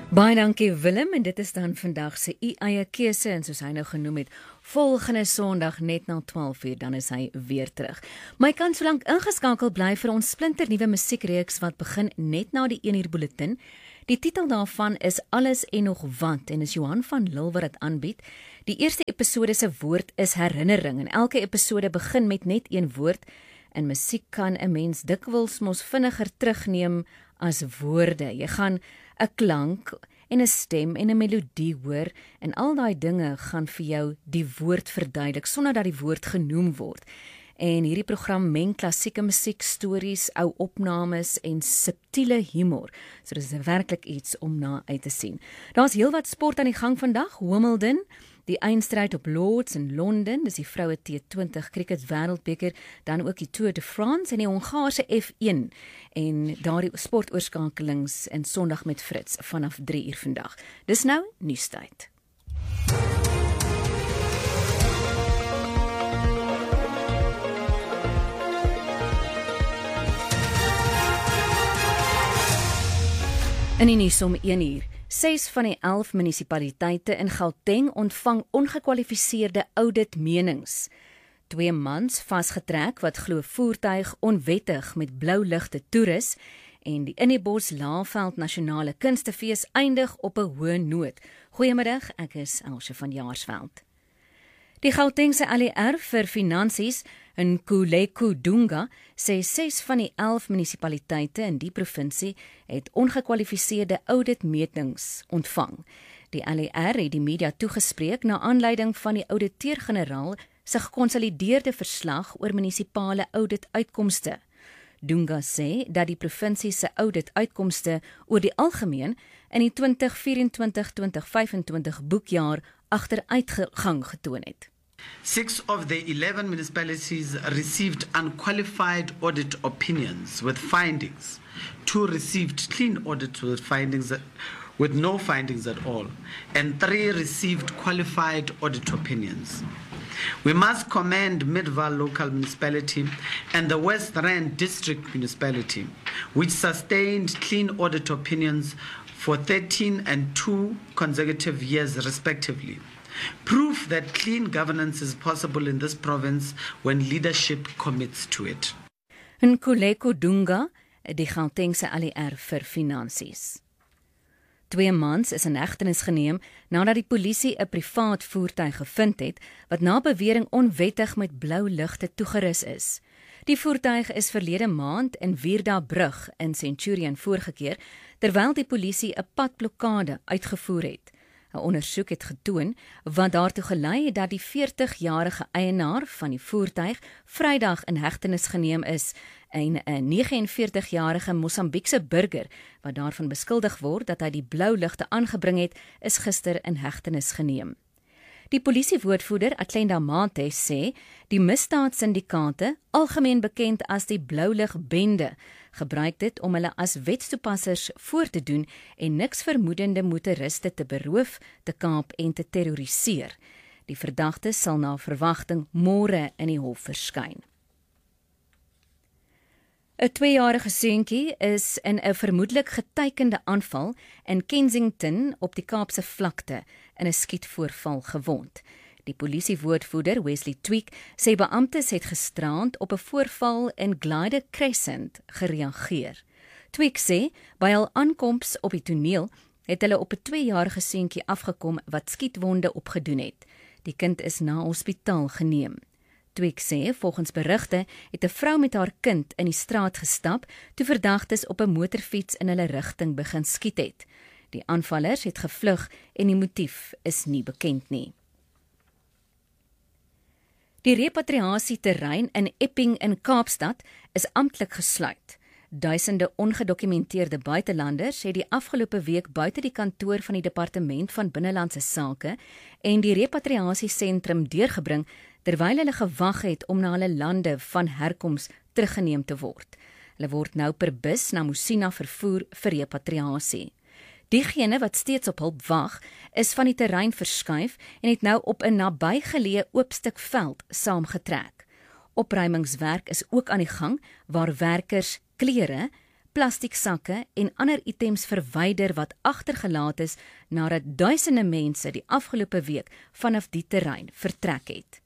Baie dankie Willem, en dit is dan vandag se u eie keuse, en soos hy nou genoem het, volgende Sondag net na 12:00, dan is hy weer terug. Maar jy kan solank ingeskakel bly vir ons splinternuwe musiekreeks wat begin net na die 1:00 bulletin. Die titel daarvan is Alles en nog wat, en is Johan van Lille wat dit aanbied. Die eerste episode se woord is herinnering, en elke episode begin met net een woord. In musiek kan 'n mens dikwels mos vinniger terugneem as woorde. Jy gaan 'n klank en 'n stem en 'n melodie hoor, en al daai dinge gaan vir jou die woord verduidelik sonder dat die woord genoem word. En hierdie program meng klassieke musiek, stories, ou opnames en subtiele humor. So dis werklik iets om na uit te sien. Daar's heelwat sport aan die gang vandag. Wimbledon, die eindstryd op Lords in Londen, dis die vroue T20 cricket wêreldbeker, dan ook die Tour de France en die Hongaarse F1 en daardie sportoorskakelings in Sondag met Fritz vanaf 3:00 vandag. Dis nou nuustyd. In die nuus om 1:00. 6 van die 11 munisipaliteite in Gauteng ontvang ongekwalifiseerde auditmenings. 2 mans vasgetrek wat glo voertuig onwettig met blou ligte toerus, en die Inniebos Laaveld Nasionale Kunstefees eindig op 'n hoë noot. Goeiemiddag, ek is Elsje van Jaarsveld. Die Gautengse ALR vir Finansies, Nkululeko Dunga, sê 6 van die 11 munisipaliteite in die provinsie het ongekwalifiseerde auditmetings ontvang. Die ALR het die media toegespreek na aanleiding van die ouditeur-generaal se gekonsolideerde verslag oor munisipale audituitkomste. Dunga sê dat die provinsie se audituitkomste oor die algemeen in die 2024-2025 boekjaar agteruitgang getoon het. 6 of the 11 municipalities received unqualified audit opinions with findings. 2 received clean audits with no findings at all. And 3 received qualified audit opinions. We must commend Midvaal Local Municipality and the West Rand District Municipality, which sustained clean audit opinions for 13 and 2 consecutive years respectively. Proof that clean governance is possible in this province when leadership commits to it. Nkululeko Dunga, die Gautengse ALR vir Finansies. 2 mans is in hegtenis geneem nadat die polisie 'n privaat voertuig gevind het wat na bewering onwettig met blou ligte toegerus is. Die voertuig is verlede maand in Wierdabrug in Centurion voorgekeer terwyl die polisie 'n padblokkade uitgevoer het. 'n Ondersoek het getoon wat daartoe gelei het dat die 40-jarige eienaar van die voertuig Vrydag in hegtenis geneem is en 'n 49-jarige Mosambiekse burger wat daarvan beskuldig word dat hy die blou ligte aangebring het, is gister in hegtenis geneem. Die polisiewoordvoerder Atlenda Mate sê die misdaadsyndikaate, algemeen bekend as die Blouligbende, gebruik dit om hulle as wetstoepassers voor te doen en niks vermoedende motoriste te beroof, te kaap en te terroriseer. Die verdagte sal na verwagting môre in die hof verskyn. 'n 2-jarige seentjie is in 'n vermoedelik geteikende aanval in Kensington op die Kaapse vlakte in 'n skietvoorval gewond. Die polisiewoordvoerder Wesley Tweek sê beamptes het gisterand op 'n voorval in Glyde Crescent gereageer. Tweek sê by hul aankoms op die toneel het hulle op 'n 2-jarige seentjie afgekom wat skietwonde opgedoen het. Die kind is na hospitaal geneem. Tweek sê volgens berigte het 'n vrou met haar kind in die straat gestap toe verdagtes op 'n motorfiets in hulle rigting begin skiet het. Die aanvallers het gevlug en die motief is nie bekend nie. Die repatriasieterrein in Epping in Kaapstad is amptelik gesluit. Duisende ongedokumenteerde buitelanders het die afgelope week buite die kantoor van die Departement van Binnelandse Sake en die repatriasiesentrum deurgebring terwyl hulle gewag het om na hulle lande van herkoms teruggeneem te word. Hulle word nou per bus na Musina vervoer vir repatriasie. Diegene wat steeds op hulp wag, is van die terrein verskuif en het nou op 'n nabygeleë oop stuk veld saamgetrek. Opruimingswerk is ook aan die gang waar werkers klere, plastieksakke en ander items verwyder wat agtergelaat is nadat duisende mense die afgelope week vanaf die terrein vertrek het.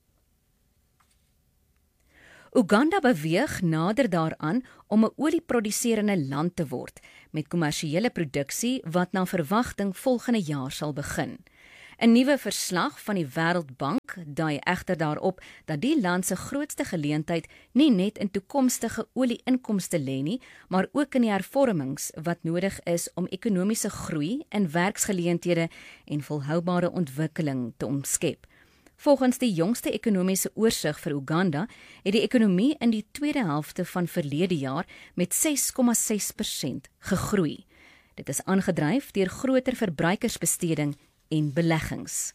Uganda beweeg nader daaraan om 'n olieproduserende land te word, met kommersiële produksie wat na verwagting volgende jaar sal begin. 'n Nuwe verslag van die Wêreldbank dui egter daarop dat die land se grootste geleentheid nie net in toekomstige olie-inkomste lê nie, maar ook in die hervormings wat nodig is om ekonomiese groei en werksgeleenthede en volhoubare ontwikkeling te omskep. Volgens die jongste ekonomiese oorsig vir Uganda het die ekonomie in die tweede helfte van verlede jaar met 6,6% gegroei. Dit is aangedryf deur groter verbruikersbesteding en beleggings.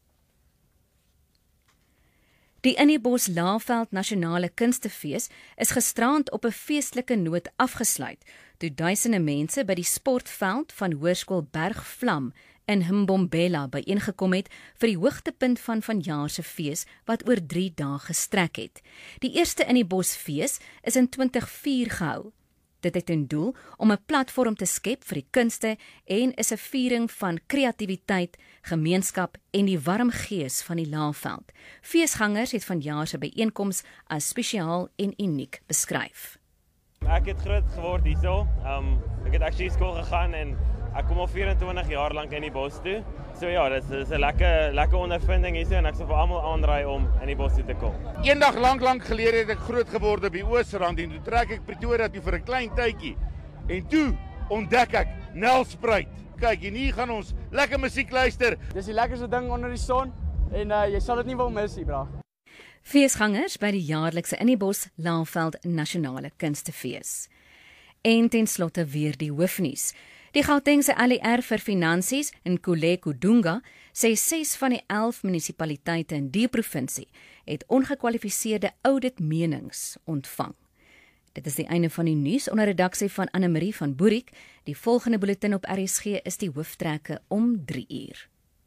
Die Innibos Laagveld Nasionale Kunstefees is gisterand op 'n feestelike noot afgesluit, toe duisende mense by die sportveld van Hoërskool Bergvlam in Mbombela byeengekom het vir die hoogtepunt van vanjaar se fees wat oor 3 dae gestrek het. Die eerste Innibos fees is in 2004 gehou. Dit het ten doel om 'n platform te skep vir die kunste en is 'n viering van kreatiwiteit, gemeenskap en die warm gees van die Laagveld. Feesgangers het vanjaar se byeenkoms as spesiaal en uniek beskryf. Ek het groot geword hierso. Ek het actually skool gegaan en ek kom al 24 jaar lank in die bos toe. So ja, dit is 'n lekker ondervinding hierso en ek sal vir almal aanraai om in die bos toe te kom. Eendag lank gelede het ek groot geword op die Oosrand en toe trek ek Pretoria toe vir 'n klein tydjie. En toe ontdek ek Nelspruit. Kyk, en hier gaan ons lekker musiek luister. Dis die lekkerste ding onder die son en jy sal dit nie wil mis nie, bra. Feesgangers by die jaarlikse Innibos Laagveld Nasionale Kunstefees. En ten slotte weer die hoofnuus. Die Gautengse LER vir Finansies in Nkululeko Dunga sê 6 van die 11 munisipaliteite in die provinsie het ongekwalifiseerde auditmenings ontvang. Dit is die einde van die nuus onder redaksie van Anne-Marie van Boerik. Die volgende bulletin op RSG is die hooftrekke om 3 uur.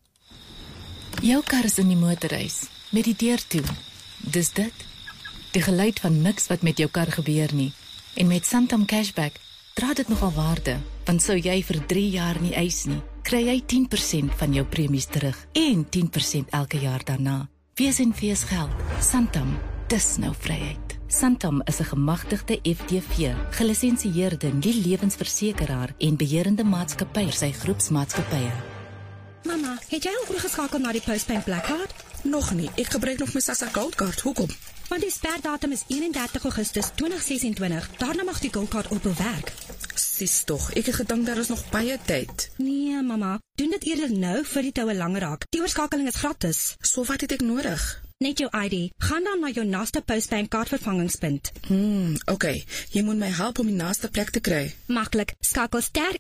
Jou kar is in die motorhuis met die deur toe. Dis dit. Die geluid van niks wat met jou kar gebeur nie. En met Santam Cashback dra dit nogal waarde, want sou jy vir 3 jaar nie eis nie, kry jy 10% van jou premies terug en 10% elke jaar daarna. Wees en wees geld. Santam, dis nou vryheid. Santam is 'n gemagtigde FTV, gelisensieerde nie-lewensversekeraar en beheerende maatskappy vir sy groepsmaatskappye. Mama, het jy al oorgeskakel na die Postbank Blackcard? Nog nie, ek gebruik nog my Sasa Goldcard, hoekom? Want die sperdatum is 31 Augustus 2026, daarna mag die Goldcard ophou werk. Sis tog, ek het gedink daar is nog baie tyd. Nee, mama, doen dit eerder nou vir die toue langer raak. Die oorskakeling is gratis. So wat het ek nodig? Net jou ID, gaan dan na jou naaste Postbank kaartvervangingspunt. Okay, jy moet my help om die naaste plek te kry. Maklik, skakel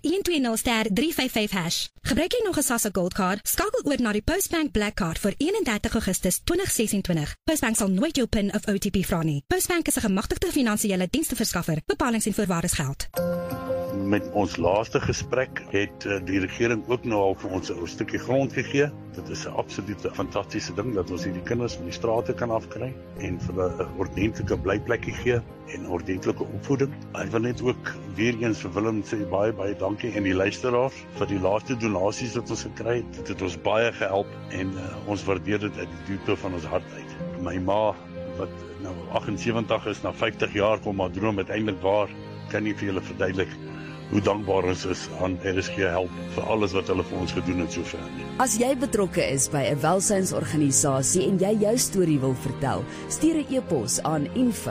*120*355#. Gebruik jy nog 'n Sasa Goldcard, skakel oor na die Postbank Blackcard vir 31 Augustus 2026. Postbank sal nooit jou PIN of OTP vra nie. Postbank is 'n gemagtigde finansiële diensteverskaffer. Bepalings en voorwaardes geld. Met ons laaste gesprek het die regering ook nou al vir ons 'n stukkie grond gegee. Dit is 'n absolute fantastiese ding dat ons hierdie kinders van die strate kan afkry en vir hulle 'n ordentlike blyplekkie gee en ordentlike opvoeding. Ek wil net ook weer eens vir Willem sê baie dankie en die luisteraars vir die laaste donasies wat ons gekry het. Dit het ons baie gehelp en ons waardeer dit uit die diepte van ons hart uit. My ma wat nou 78 is, na 50 jaar kom maar droom uiteindelik waar, kan nie vir julle verduidelik hoe dankbaar ons is aan RSG Help vir alles wat hulle vir ons gedoen het sover. As jy betrokke is by 'n welsynsorganisasie en jy jou storie wil vertel, stuur 'n e-pos aan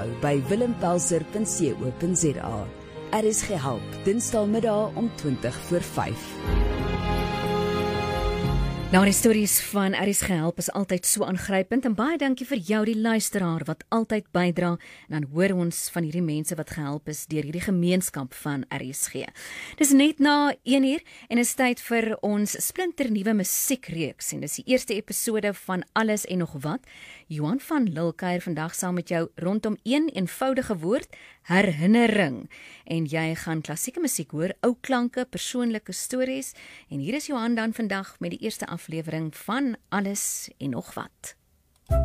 info@willempaulser.co.za. RSG Help, Dinsdagmiddag om 20:05. Nou, die stories van RSG Help is altyd so aangrypend en baie dankie vir jou die luisteraar wat altyd bydra en dan hoor ons van hierdie mense wat gehelp is deur hierdie gemeenskap van RSG. Dis net na 1 uur en is tyd vir ons splinternuwe musiekreeks en dis die eerste episode van Alles en nog wat. Johan van Lille kuier vandag saam met jou rondom een eenvoudige woord, herinnering. En jy gaan klassieke musiek hoor, ou klanke, persoonlike stories en hier is Johan dan vandag met die eerste aflewering van Alles en nog wat.